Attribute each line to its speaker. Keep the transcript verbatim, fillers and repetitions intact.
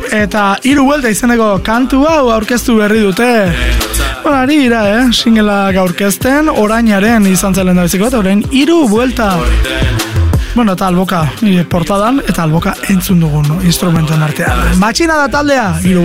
Speaker 1: eta hiru buelta izeneko kantu hau aurkeztu berri dute. Bueno, ari dira, eh? Singelak aurkezten, orainaren izan zelen da biziko, eta orain hiru buelta. Bueno, eta alboka portadan, eta alboka entzun dugun instrumenten artean. Matxina da taldea, hiru